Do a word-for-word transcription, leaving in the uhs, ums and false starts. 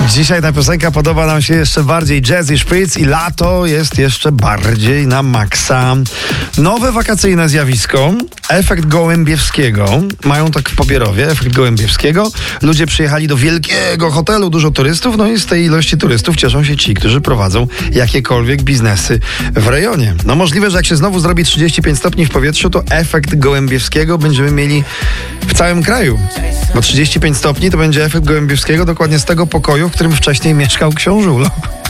Dzisiaj ta piosenka podoba nam się jeszcze bardziej. Jazz i szpryc i lato jest jeszcze bardziej na maksa. Nowe wakacyjne zjawisko. Efekt Gołębiewskiego. Mają tak w Pobierowie, efekt Gołębiewskiego. Ludzie przyjechali do wielkiego hotelu, dużo turystów, no i z tej ilości turystów cieszą się ci, którzy prowadzą jakiekolwiek biznesy w rejonie. No możliwe, że jak się znowu zrobi trzydzieści pięć stopni w powietrzu, to efekt Gołębiewskiego będziemy mieli w całym kraju. Bo trzydzieści pięć stopni to będzie efekt Gołębiewskiego dokładnie z tego pokoju, w którym wcześniej mieszkał książulo.